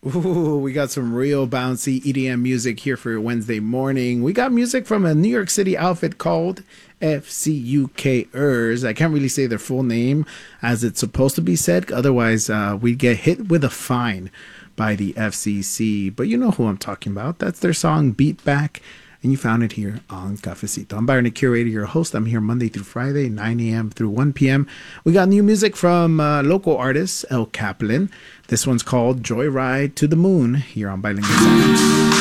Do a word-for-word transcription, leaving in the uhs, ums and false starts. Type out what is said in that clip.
Ooh, we got some real bouncy E D M music here for your Wednesday morning. We got music from a New York City outfit called F C U K ers. I can't really say their full name as it's supposed to be said. Otherwise, uh, we'd get hit with a fine by the F C C. But you know who I'm talking about. That's their song Beat Back. And you found it here on Cafecito. I'm Byron, the curator, your host. I'm here Monday through Friday, nine a.m. through one p.m. We got new music from uh, local artist El Kaplan. This one's called Joyride to the Moon here on Bilingual Sound.